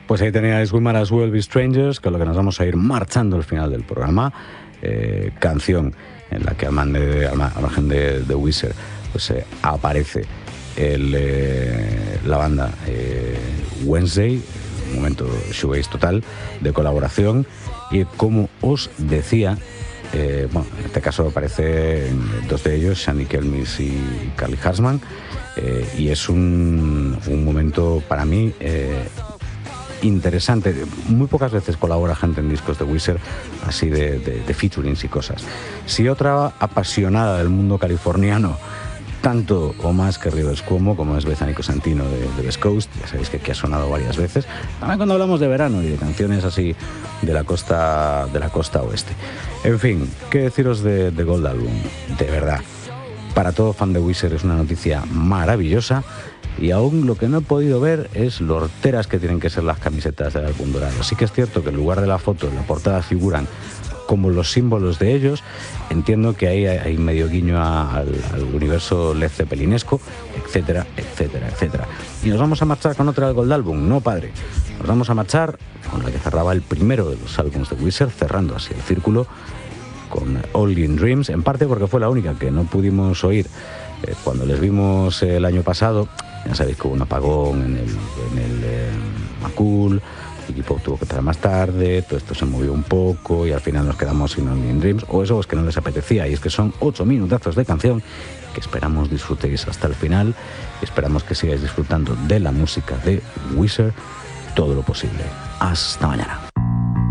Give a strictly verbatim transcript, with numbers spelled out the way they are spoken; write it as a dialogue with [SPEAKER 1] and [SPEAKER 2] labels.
[SPEAKER 1] Pues ahí teníais We Might As Well Be Strangers, con lo que nos vamos a ir marchando al final del programa. Eh, canción en la que al, man de, al margen de, de Weezer pues, eh, aparece el, eh, la banda eh, Wednesday, un momento shoegaze total de colaboración. Y como os decía, eh, bueno, en este caso aparecen dos de ellos, Shani Kelmis y Carly Harsman, eh, y es un, un momento para mí eh, interesante. Muy pocas veces colabora gente en discos de Weezer así de, de, de featurings y cosas. Si otra apasionada del mundo californiano, tanto o más que Rivers Cuomo, como es Bethany Cosentino de, de West Coast, ya sabéis que aquí ha sonado varias veces, también cuando hablamos de verano y de canciones así de la costa, de la costa oeste. En fin, ¿qué deciros de, de Gold Album? De verdad, para todo fan de Weezer es una noticia maravillosa. Y aún lo que no he podido ver es lo horteras que tienen que ser las camisetas del álbum dorado. Sí que es cierto que en lugar de la foto en la portada figuran como los símbolos de ellos. Entiendo que ahí hay medio guiño a, al, al universo Led Zeppelinesco, etcétera, etcétera, etcétera. Y nos vamos a marchar con otra del Gold Album. No, padre. Nos vamos a marchar con la que cerraba el primero de los álbumes de Weezer, cerrando así el círculo, con All In Dreams, en parte porque fue la única que no pudimos oír eh, cuando les vimos el año pasado. Ya sabéis que hubo un apagón en el, en el eh, Macul, el equipo tuvo que entrar más tarde, todo esto se movió un poco y al final nos quedamos sin Only in Dreams, o eso es que no les apetecía, y es que son ocho minutazos de canción que esperamos disfrutéis hasta el final y esperamos que sigáis disfrutando de la música de Weezer todo lo posible. Hasta mañana.